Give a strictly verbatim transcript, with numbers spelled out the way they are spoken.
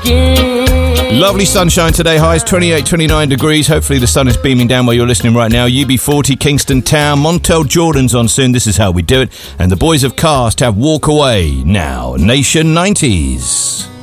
again. Lovely sunshine today, highs twenty-eight, twenty-nine degrees. Hopefully the sun is beaming down while you're listening right now. U B forty, Kingston Town, Montel Jordan's on soon. This is how we do it. And the boys of Cast have Walk Away now. Nation nineties.